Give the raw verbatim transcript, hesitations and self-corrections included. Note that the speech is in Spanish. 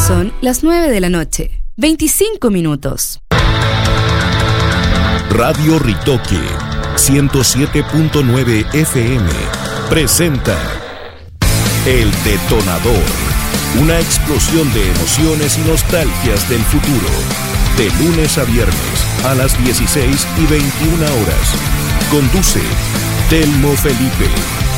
Son las nueve de la noche, veinticinco minutos. Radio Ritoque ciento siete punto nueve F M presenta El Detonador, una explosión de emociones y nostalgias del futuro. De lunes a viernes a las dieciséis y veintiuna horas. Conduce Telmo Felipe.